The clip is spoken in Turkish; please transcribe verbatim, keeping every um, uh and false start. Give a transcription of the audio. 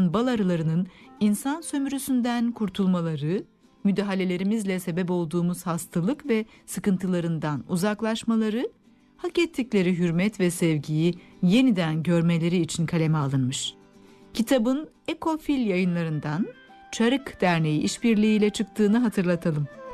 olan bal arılarının insan sömürüsünden kurtulmaları, müdahalelerimizle sebep olduğumuz hastalık ve sıkıntılarından uzaklaşmaları, hak ettikleri hürmet ve sevgiyi yeniden görmeleri için kaleme alınmış. Kitabın Ekofil Yayınlarından Çarık Derneği işbirliğiyle çıktığını hatırlatalım.